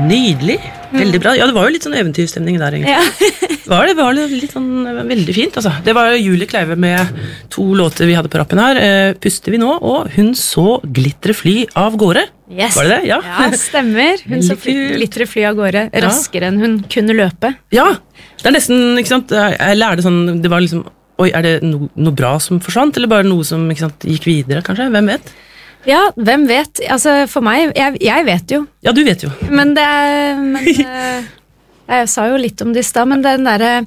Nydelig, veldig bra. Ja, det var jo litt sånn eventyrstemning der egentlig. Ja. Det var litt sånn veldig fint, altså. Det var Julie Kleive med 2 låter vi hadde på rappen her. Puster vi nå, og hun så glittre fly av gårde. Yes. Var det det? Ja, ja stemmer. Hun så glittre fly av gårde raskere enn hun kunne løpe. Ja, det nesten, ikke sant, jeg lærte sånn, det var liksom, oi, er det noe bra som forsvant, eller bare noe som, ikke sant, gikk videre, kanskje? Hvem vet? Ja, hvem vet? Altså, for meg, jeg vet jo. Ja, du vet jo. Men jeg sa jo litt om det i sted, men den der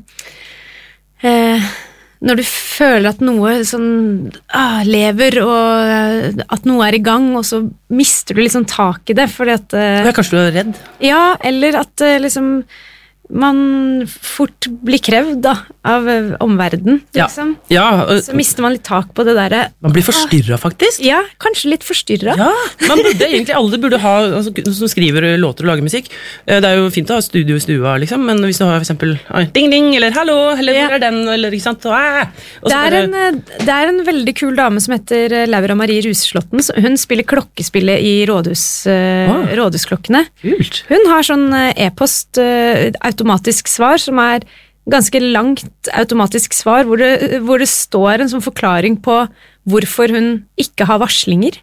når du føler at noe sånn lever, og at noe er i gang, og så mister du liksom tak i det, fordi at Ja, kanskje du er redd? Ja, eller at liksom man fort blir krevd da, av omverden, liksom. Ja, så mister man litt tak på det der. Man blir forstyrret, faktisk. Ja, kanskje litt forstyrret. Ja, man burde egentlig, alle burde ha, altså, som skriver låter og lager musikk. Det er jo fint å ha studio i stua, liksom, men hvis du har for eksempel ding ding, eller hallo, eller hvor er den, eller ikke sant, og det er en veldig kul dame som heter Laura Marie Ruseslåtten. Hun spiller klokkespillet i rådhusklokkene. Kult. Hun har sånn e-post automatisk svar, som er ganske langt automatisk svar, hvor det står en sånn forklaring på hvorfor hun ikke har varslinger.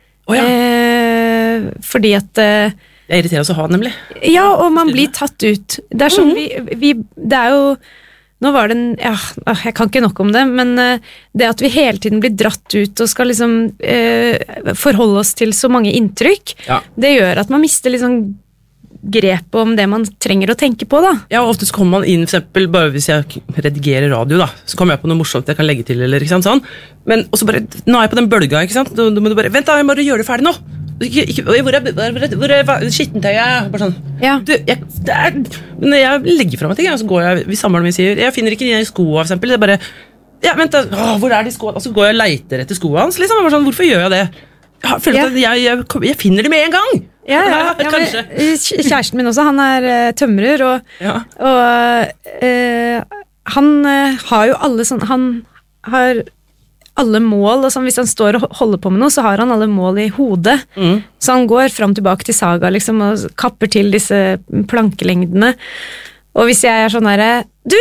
Fordi at det er irriterende å ha, nemlig. Ja, og man blir tatt ut. Det er sånn, det er jo nå var det jeg kan ikke nok om det, men det at vi hele tiden blir dratt ut og skal liksom forholde oss til så mange inntrykk, det gjør at man mister liksom grep om det man trenger å tenke på, da. Ja, og ofte så kommer man inn, for eksempel, bare hvis jeg redigerer radio, da, så kommer jeg på noe morsomt jeg kan legge til, eller ikke sant, sånn. Men, og så bare, nå er jeg på den bølga, ikke sant, da må du bare, vent da, jeg må gjøre det ferdig nå. Hvor er skittentøyet? Bare sånn. Ja. Men jeg legger fra meg ting, og så går jeg, hvis samboeren min sier, jeg finner ikke de skoene, for eksempel, det er bare, ja, vent da, hvor er de skoene? Og så går jeg og leiter etter skoene hans, liksom, og bare sånn, hvorfor gjør jeg det? Jeg føler at jeg finner det med en gang. Ja, kjæresten min også, han er tømrer, og han har jo alle sånn, han har alle mål, og sånn, hvis han står og holder på med noe, så har han alle mål i hodet. Så han går frem tilbake til Saga, liksom, og kapper til disse plankelengdene. Og hvis jeg er sånn her, du,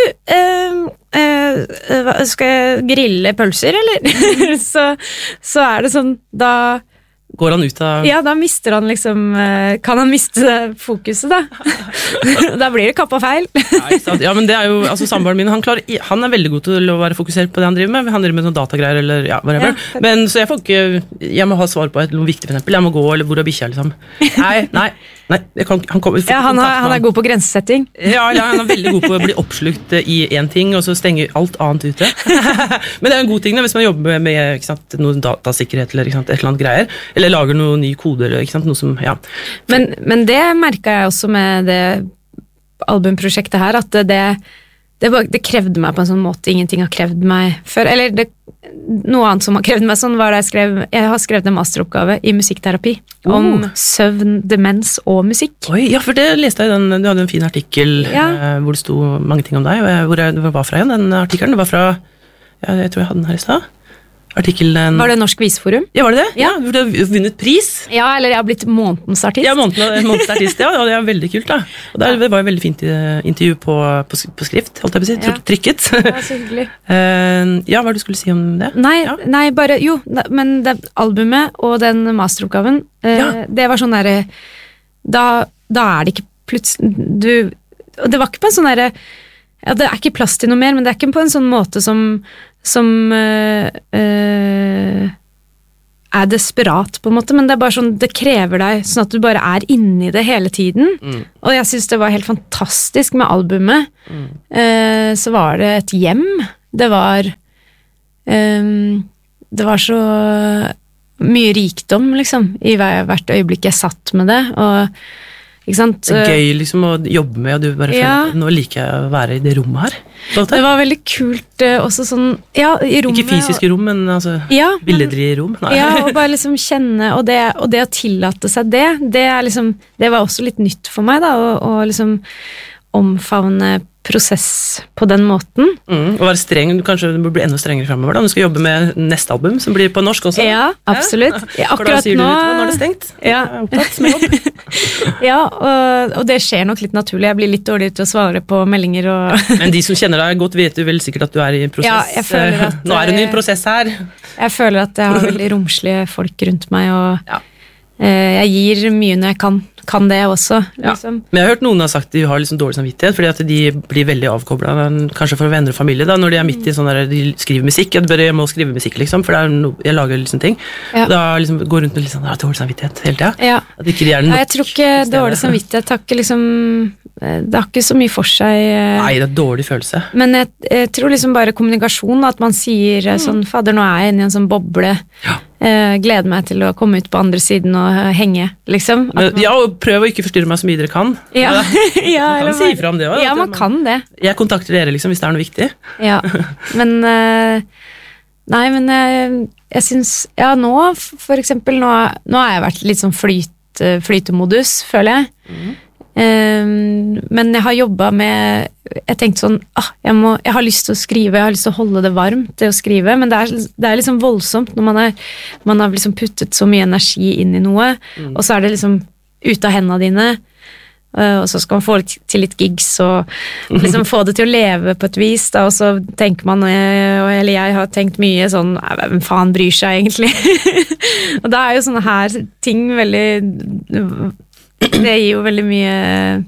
skal jeg grille pølser, eller? så er det sånn, da går han ut av... Ja, da mister han liksom... Kan han miste fokuset, da? Da blir det kappa feil. Ja, men det er jo... Altså, samboeren min, han er veldig god til å være fokusert på det han driver med. Han driver med sånn datagreier, eller ja, whatever. Men så jeg får ikke... Jeg må ha svar på noe viktig, for eksempel. Jeg må gå, eller hvor er bikkja, liksom. Nei, han er god på grensesetting. Ja, han er veldig god på å bli oppslukt i en ting, og så stenge alt annet ute. Men det er en god ting, da, hvis man jobber med ikke sant, noe datasikkerhet, eller ikke sant, et eller annet greier, eller lager noen ny koder, ikke sant, noe som, ja. Men det merket jeg også med det albumprosjektet her, at det krevde meg på en sånn måte ingenting har krevd meg før, eller noe annet som har krevd meg sånn var da jeg har skrevet en masteroppgave i musikkterapi om søvn, demens og musikk. Oi, ja, for det leste jeg, du hadde en fin artikkel hvor det sto mange ting om deg, hvor var fra igjen den artikkelen? Det var fra, jeg tror jeg hadde den her i sted. Artikkelen... Var det Norsk Viseforum? Ja, var det det? Ja, du har vunnet pris. Ja, eller jeg har blitt månedens artist. Ja, månedens artist, ja, og det er veldig kult da. Og det var jo veldig fint intervju på skrift, holdt jeg på å si, trykket. Ja, så hyggelig. Ja, hva du skulle si om det? Nei, bare, men det albumet og den masteroppgaven, det var sånn der, da er det ikke plutselig, det var ikke på en sånn der, det er ikke plass til noe mer, men det er ikke på en sånn måte som er desperat på en måte, men det er bare sånn, det krever deg sånn at du bare er inne i det hele tiden, og jeg synes det var helt fantastisk med albumet. Så var det et hjem, det var så mye rikdom liksom, i hvert øyeblikk jeg satt med det, og ikke sant? Det er gøy liksom å jobbe med, og du bare føler, nå liker jeg å være i det rommet her. Det var veldig kult også sånn, i rommet. Ikke fysiske rom, men altså billedlige rom. Nei. Ja, og bare liksom kjenne, og det å tillate seg det er liksom, det var også litt nytt for meg da, og liksom, omfavne prosess på den måten. Og være streng, kanskje du burde bli enda strengere fremover da. Du skal jobbe med neste album, som blir på norsk også. Ja, absolutt. Ja, akkurat nå... Nå er det stengt. Ja. Jeg er opptatt med jobb. Ja, og det skjer nok litt naturlig. Jeg blir litt dårlig til å svare på meldinger og... Men de som kjenner deg godt vet du vel sikkert at du er i en prosess. Ja, jeg føler at... Nå er det en ny prosess her. Jeg føler at jeg har veldig romslige folk rundt meg, og jeg gir mye når jeg kan det også, liksom. Men jeg har hørt noen har sagt at de har liksom dårlig samvittighet, fordi at de blir veldig avkoblet, kanskje for venner og familie, da, når de er midt i sånn der, de skriver musikk, jeg må skrive musikk, liksom, for jeg lager liksom ting. Da liksom går rundt med litt sånn, dårlig samvittighet hele tiden. At ikke de er nok. Jeg tror ikke dårlig samvittighet, det har ikke så mye for seg. Nei, det er en dårlig følelse. Men jeg tror liksom bare kommunikasjon, at man sier sånn, fader, nå er jeg inne i en sånn boble, gleder meg til å komme ut på andre siden og henge, liksom. Og prøv å ikke forstyrre meg så mye dere kan. Ja. Man kan si ifra om det også. Ja, man kan det. Jeg kontakter dere liksom, hvis det er noe viktig. Ja, men nei, men jeg synes, nå for eksempel, nå har jeg vært litt sånn flytemodus, føler jeg. Men jeg har jobbet med, jeg tenkte sånn, jeg har lyst til å skrive, jeg har lyst til å holde det varmt til å skrive, men det er liksom voldsomt når man har liksom puttet så mye energi inn i noe, og så er det liksom ut av hendene dine, og så skal man få til litt gigs og liksom få det til å leve på et vis da, og så tenker man, eller jeg har tenkt mye sånn, hvem faen bryr seg egentlig? Og da er jo sånne her ting veldig, det gir jo veldig mye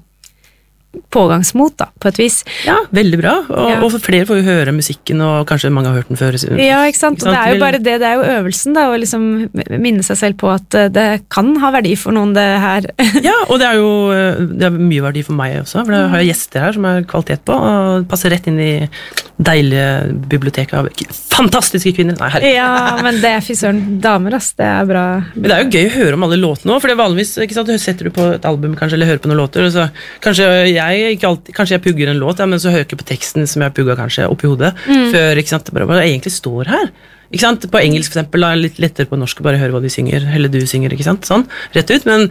pågangsmot da, på et vis. Ja, veldig bra, og flere får jo høre musikken, og kanskje mange har hørt den før. Ja, ikke sant, og det er jo bare det er jo øvelsen da, å liksom minne seg selv på at det kan ha verdi for noen det her. Ja, og det er mye verdi for meg også, for da har jeg gjester her som er kvalitet på, og passer rett inn i deilige biblioteket av fantastiske kvinner. Nei, herregud. Ja, men det er fysøren damer, ass, det er bra. Men det er jo gøy å høre om alle låtene også, for det er vanligvis, ikke sant, setter du på et album kanskje, eller hører på noen låter, og så kanskje jeg pugger en låt, men så hører jeg ikke på teksten som jeg pugger kanskje opp i hodet, før, ikke sant, hva det egentlig står her. Ikke sant? På engelsk for eksempel, litt lettere på norsk, bare høre hva de synger, eller du synger, ikke sant, sånn, rett ut, men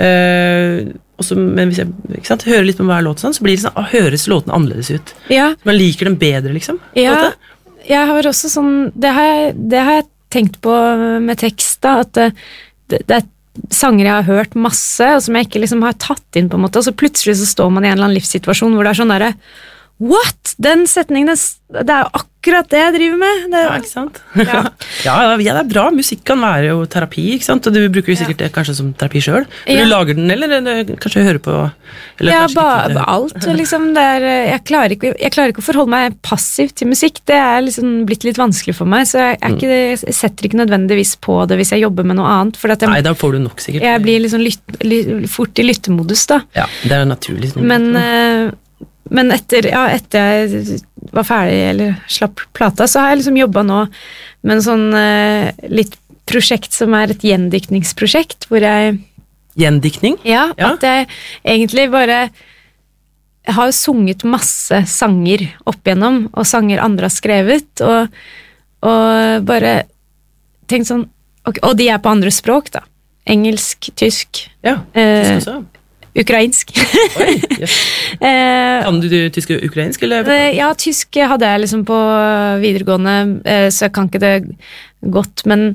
hvis jeg ikke sant, hører litt på hver låt sånn, så blir det sånn, høres låten annerledes ut. Ja. Man liker den bedre, liksom. Ja, jeg har også sånn, det har jeg tenkt på med tekst da, at det er sanger jeg har hørt masse, og som jeg ikke liksom har tatt inn på en måte, og så plutselig så står man i en eller annen livssituasjon hvor det er sånn der, what? Den setningen, det er jo akkurat det jeg driver med. Ja, ikke sant? Ja. Ja, det er bra. Musikk kan være jo terapi, ikke sant? Og du bruker jo sikkert det kanskje som terapi selv. Men du lager den, eller kanskje hører på? Eller ja, bare alt. Liksom, jeg klarer ikke å forholde meg passivt til musikk. Det er liksom blitt litt vanskelig for meg, så jeg setter ikke nødvendigvis på det hvis jeg jobber med noe annet. Nei, da får du nok sikkert. Jeg blir liksom fort i lyttemodus da. Ja, det er naturlig. Men etter jeg var ferdig, eller slapp plata, så har jeg liksom jobbet nå med en sånn litt prosjekt som er et gjendiktningsprosjekt, hvor jeg... Gjendiktning? Ja, at jeg egentlig bare... Jeg har jo sunget masse sanger opp igjennom, og sanger andre har skrevet, og bare tenkt sånn... Og de er på andre språk, da. Engelsk, tysk. Ja, tysk også. Ukrainsk. Oi, yes. Kan du tysk og ukrainsk, eller? Ja, tysk hadde jeg liksom på videregående, så jeg kan ikke det godt, men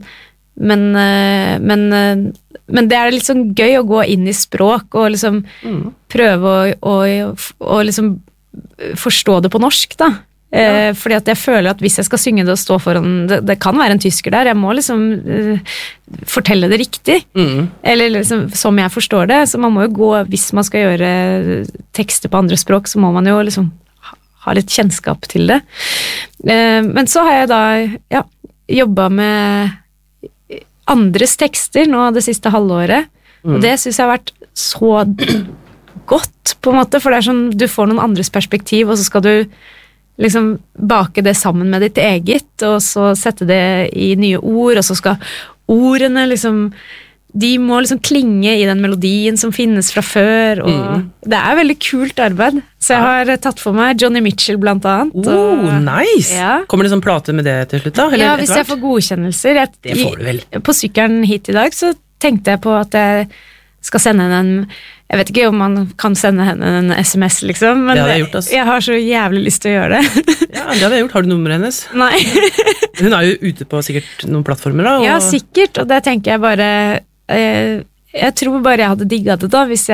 det er litt sånn gøy å gå inn i språk og liksom prøve å liksom forstå det på norsk, da. Fordi at jeg føler at hvis jeg skal synge det og stå foran, det kan være en tysker der, jeg må liksom fortelle det riktig, eller liksom som jeg forstår det, så man må jo gå, hvis man skal gjøre tekster på andre språk, så må man jo liksom ha litt kjennskap til det. Men så har jeg da jobbet med andres tekster nå det siste halvåret, og det synes jeg har vært så godt på en måte, for det er sånn, du får noen andres perspektiv, og så skal du liksom bake det sammen med ditt eget, og så sette det i nye ord, og så skal ordene liksom, de må liksom klinge i den melodien som finnes fra før, og det er veldig kult arbeid. Så jeg har tatt for meg Johnny Mitchell blant annet. Nice! Ja. Kommer det sånn plate med det til slutt da? Eller hvis jeg får godkjennelser. Det får du vel. På sykkelen hit i dag så tenkte jeg på at jeg skal sende henne en, jeg vet ikke om man kan sende henne en SMS liksom, men det gjort, altså. Jeg har så jævlig lyst til å gjøre det. Ja, det hadde jeg gjort. Har du nummeret hennes? Nei. Hun jo ute på sikkert noen plattformer da. Ja, sikkert, og det tenker jeg bare, jeg tror bare jeg hadde digget det da, hvis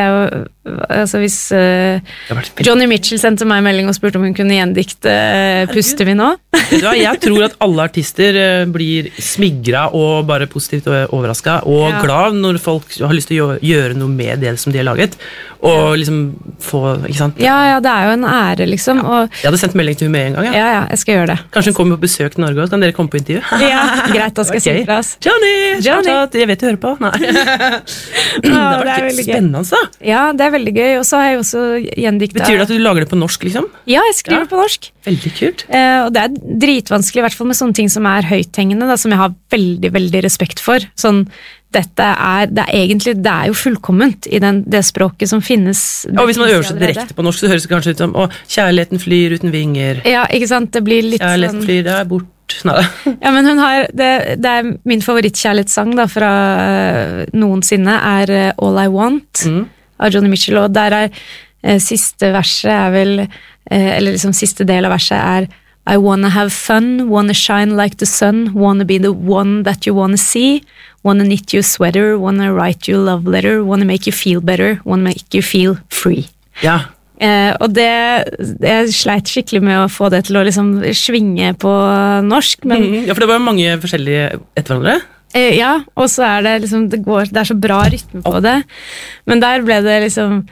Johnny Mitchell sendte meg en melding og spurte om hun kunne gjendikte Puster vi nå? Jeg tror at alle artister blir smigret og bare positivt overrasket og glad når folk har lyst til å gjøre noe med det som de har laget, og liksom få, ikke sant? Ja, det jo en ære liksom. Og, jeg hadde sendt melding til hun med en gang. Ja, jeg skal gjøre det. Kanskje hun kommer på besøk til Norge også, kan dere komme på intervju? Ja, greit, da skal jeg si fra oss. Johnny! Jeg vet du hører på. Nei. Det har vært spennende, da. Ja, det veldig gøy, og så har jeg også gjendiktet. Betyr det at du lager det på norsk, liksom? Ja, jeg skriver på norsk. Veldig kult. Og det dritvanskelig, i hvert fall med sånne ting som høythengende, da, som jeg har veldig, veldig respekt for. Sånn, det jo fullkomment i det språket som finnes. Og hvis man øver seg direkte på norsk, så høres det kanskje ut som kjærligheten flyr uten vinger. Ja, ikke sant? Det blir litt kjærligheten flyr, det bort. Nei. Ja, men hun har, det min favorittkjærlighetssang da, fra noensinne All I Want av Johnny Mitchell, og der siste verset vel, eller liksom siste del av verset I wanna have fun, wanna shine like the sun, wanna be the one that you wanna see, wanna knit you a sweater, wanna write you a love letter, wanna make you feel better, wanna make you feel free. Ja. Og jeg sleit skikkelig med å få det til å liksom svinge på norsk, men ja, for det var mange forskjellige etter hverandre. Ja, og så det liksom, det så bra rytme på det, men der ble det liksom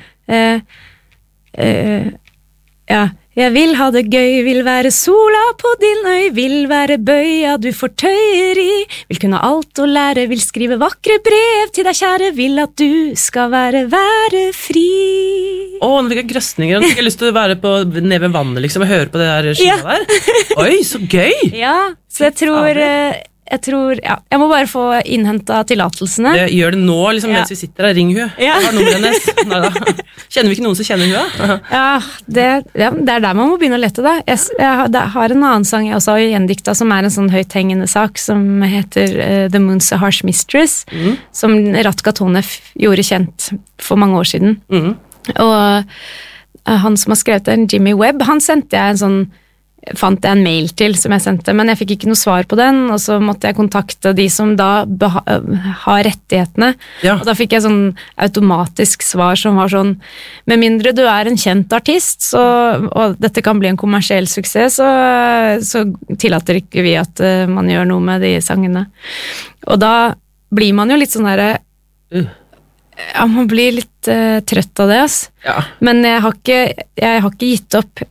ja, jeg vil ha det gøy, vil være sola på din øy, vil være bøya du får tøyer i, vil kunne alt å lære, vil skrive vakre brev til deg kjære, vil at du skal være fri. Nå fikk jeg grøsninger, nå fikk jeg lyst til å være nede ved vannet liksom, og høre på det der skiva der. Oi, så gøy! Ja, så jeg tror, jeg må bare få innhentet tillatelsene. Gjør det nå, liksom, mens vi sitter der, ring hun. Ja. Jeg har nummeret hennes. Neida. Kjenner vi ikke noen som kjenner hun da? Ja, det der man må begynne å lette da. Jeg har en annen sang jeg også har gjendiktet, som en sånn høythengende sak, som heter The Moon's a Harsh Mistress, som Ratka Tonev gjorde kjent for mange år siden. Og han som har skrevet den, Jimmy Webb, han sendte jeg fant jeg en mail til som jeg sendte, men jeg fikk ikke noe svar på den, og så måtte jeg kontakte de som da har rettighetene, og da fikk jeg sånn automatisk svar som var sånn, med mindre du en kjent artist, og dette kan bli en kommersiell suksess, så tillater ikke vi at man gjør noe med de sangene. Og da blir man jo litt sånn der, ja, man blir litt trøtt av det, men jeg har ikke gitt opp.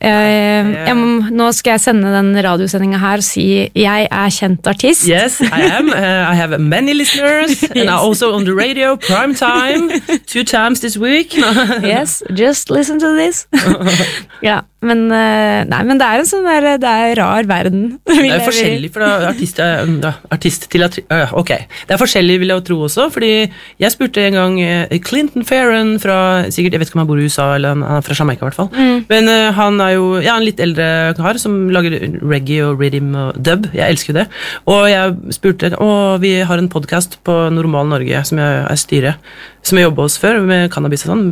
Nå skal jeg sende den radiosendingen her og si jeg kjent artist. Yes, I am. I have many listeners, and I'm also on the radio, prime time, 2 times this week. Yes, just listen to this. Ja, men det en sånn der, det rar verden. Det forskjellig fra artist til ok, det forskjellig vil jeg tro også, fordi jeg spurte en gang Clinton Farron fra, sikkert, jeg vet ikke om han bor i USA, eller han fra Jamaica i hvert fall, men han jo, en litt eldre kar som lager reggae og rhythm og dub, jeg elsker det, og jeg spurte, vi har en podcast på Normal Norge, som jeg styrer, som jeg jobbet hos før, med cannabis og sånn,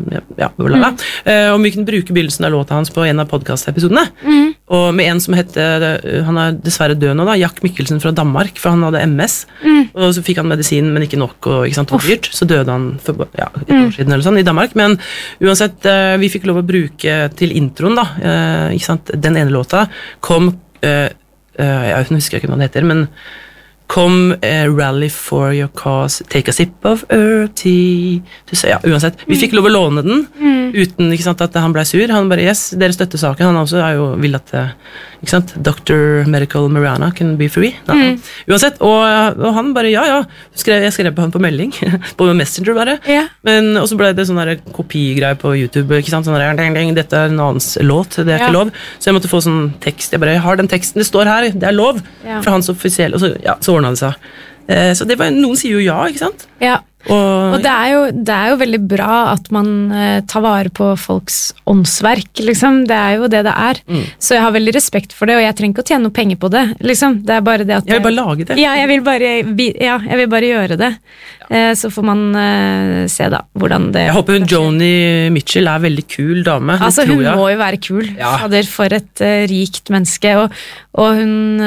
om vi kunne bruke begynnelsen av låta hans på en av podcast-episodene, og med en som han dessverre død nå da, Jack Mikkelsen fra Danmark, for han hadde MS, og så fikk han medisin, men ikke nok, og ikke sant, det var dyrt, så døde han for et år siden eller sånn, i Danmark, men uansett, vi fikk lov å bruke til introen da, ikke sant, den ene låta kom, jeg husker ikke hva det heter, men kom Rally for your cause, take a sip of herb tea, uansett, vi fikk lov å låne den, uten, ikke sant, at han ble sur, han bare, yes, dere støtter saken, han også jo vil at, ikke sant, Dr. Medical Mariana can be free, uansett, og han bare, jeg skrev på han på melding, på Messenger bare, men, og så ble det sånn der kopigreie på YouTube, ikke sant, sånn der, dette en annens låt, det ikke lov, så jeg måtte få sånn tekst, jeg bare, jeg har den teksten, det står her, det lov, fra hans offisielle, og så ordnet det seg. Så det var, noen sier jo ja, ikke sant? Ja. Og det er jo veldig bra at man tar vare på folks åndsverk, liksom. Det er jo det er. Så jeg har veldig respekt for det, og jeg trenger ikke å tjene noe penger på det, liksom. Det er bare det at jeg vil bare lage det. Ja, jeg vil bare gjøre det. Så får man se da, hvordan det... Jeg håper hun Joni Mitchell er veldig kul dame. Altså, hun må jo være kul. Ja. For et rikt menneske, og hun,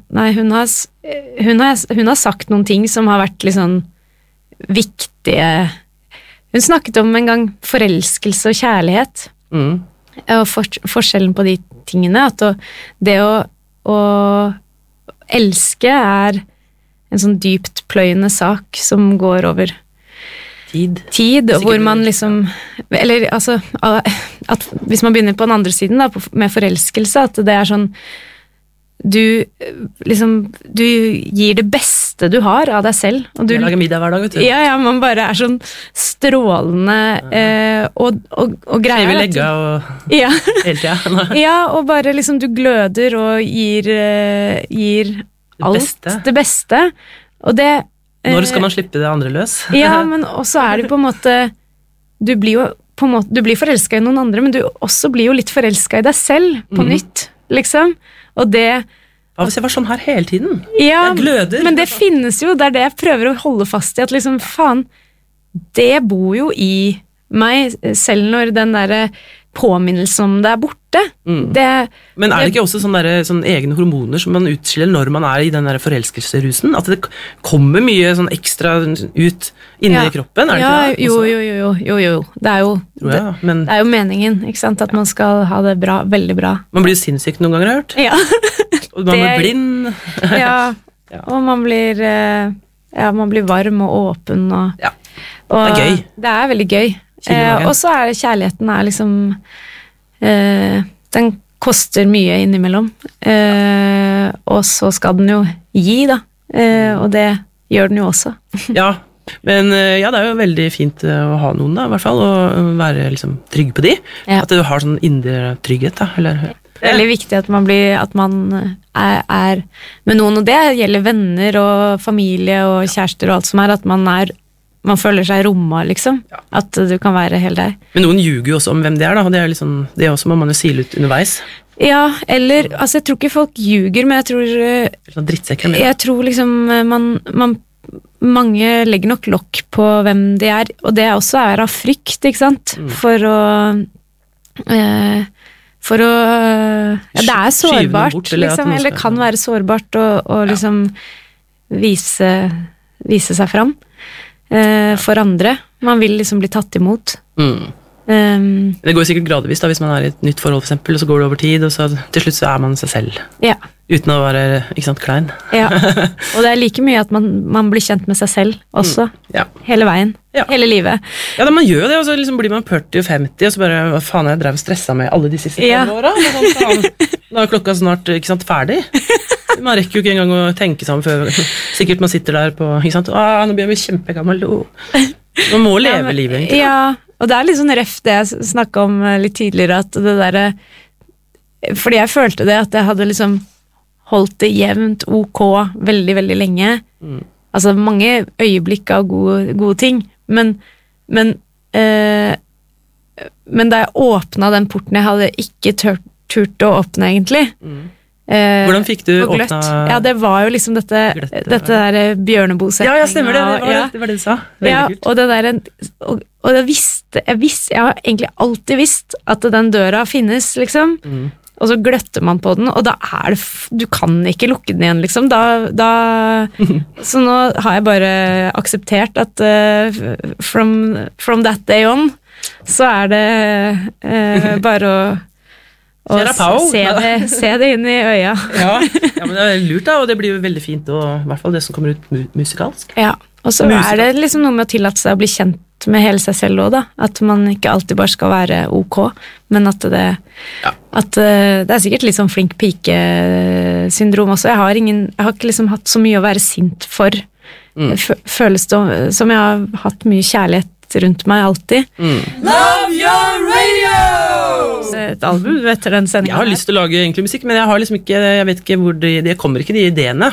hun har sagt noen ting som har vært litt sånn viktige. Hun snakket om en gang forelskelse og kjærlighet, og forskjellen på de tingene, at det å elske er en sånn dypt pløyende sak som går over tid hvor man liksom, eller altså, at hvis man begynner på den andre siden da, med forelskelse, at det er sånn, du gir det beste du har av deg selv, og du lager middag hver dag, vet du. Ja, man bare er sånn strålende og greier. Skjever legga og hele tiden. Ja, og bare liksom du gløder og gir alt det beste, og det når skal man slippe det andre løs? Ja, men også er det på en måte du blir forelsket i noen andre, men du også blir jo litt forelsket i deg selv på nytt, liksom, og det hva hvis jeg var sånn her hele tiden? Ja, jeg gløder. Men det finnes jo, det er det jeg prøver å holde fast i, at liksom, faen, det bor jo i meg, selv når den der påminnelsen om det er borte. Men er det ikke også sånne egne hormoner som man utskiller når man er i den der forelskelserusen? At det kommer mye sånn ekstra ut inni kroppen? Er det ikke det? Jo. Det er jo meningen, ikke sant? At man skal ha det bra, veldig bra. Man blir jo sinnssyk noen ganger, har jeg hørt. Ja. Og man blir blind. Og man blir varm og åpen. Og det er gøy. Det er veldig gøy. Og så er kjærligheten liksom den koster mye innimellom, og så skal den jo gi da, og det gjør den jo også. Men det er jo veldig fint å ha noen da, i hvert fall, og være liksom trygg på de, at du har sånn indre trygghet da, eller... Veldig viktig at man er med noen, og det gjelder venner og familie og kjærester og alt som at man føler seg rommet, liksom. At du kan være helt der. Men noen ljuger jo også om hvem det da, og det liksom, det også må man jo sile ut underveis. Ja, eller, altså jeg tror ikke folk ljuger, men jeg tror... Sånn drittsekker med. Jeg tror liksom, mange legger nok lokk på hvem de er, og det også av frykt, ikke sant? For å det er sårbart, bort, liksom, eller kan være sårbart å liksom vise seg fram. For andre. Man vil liksom bli tatt imot. Det går sikkert gradvis da, hvis man er i et nytt forhold for eksempel, og så går det over tid, og så til slutt så er man seg selv. Uten å være, ikke sant, klein. Og det er like mye at man blir kjent med seg selv også. Hele veien. Hele livet. Ja, da man gjør det, og så liksom blir man 40 og 50, og så bare, hva faen, jeg drev og stresset med alle de siste 5 årene. Da er klokka snart, ikke sant, ferdig. Man rekker jo ikke engang å tenke sammen før, sikkert man sitter der på, ikke sant, nå blir jeg kjempegammel, man må leve livet, egentlig. Ja, og det er litt sånn røft det jeg snakket om litt tidligere, at det der, fordi jeg følte det, at jeg hadde liksom holdt det jevnt ok veldig, veldig lenge. Altså mange øyeblikk av gode ting, men da jeg åpnet den porten, jeg hadde ikke turt å åpne egentlig. Hvordan fikk du åpnet? Ja, det var jo liksom dette der bjørnebosetningen. Ja, stemmer det, det var det du sa. Veldig kult. Og det der, og jeg har egentlig alltid visst at den døra finnes, liksom. Og så gløtter man på den, og da du kan ikke lukke den igjen, liksom. Så nå har jeg bare akseptert at from that day on, så er det bare å se det inn i øya. Ja, men det er lurt da, og det blir jo veldig fint, og i hvert fall det som kommer ut musikalsk. Ja, og så er det liksom noe med å tillate seg å bli kjent med hele seg selv også da, at man ikke alltid bare skal være ok, men at det er sikkert litt sånn flink pike-syndrom også. Jeg har ikke liksom hatt så mye å være sint for, føles det som jeg har hatt mye kjærlighet rundt meg alltid. Love Your Radio! Et album etter den sendingen. Jeg har lyst til å lage egentlig musikk, men jeg har liksom ikke, jeg vet ikke hvor jeg kommer ikke de ideene,